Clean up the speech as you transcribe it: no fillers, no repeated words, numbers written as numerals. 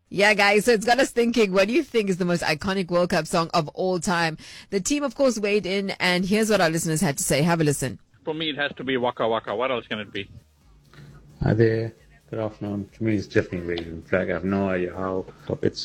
Yeah, guys, so it's got us thinking, what do you think is the most iconic World Cup song of all time? The team, of course, weighed in, and here's what our listeners had to say. Have a listen. For me, it has to be Waka Waka. What else can it be? Hi there. Good afternoon. To me, it's definitely Raging Flag. I have no idea how it's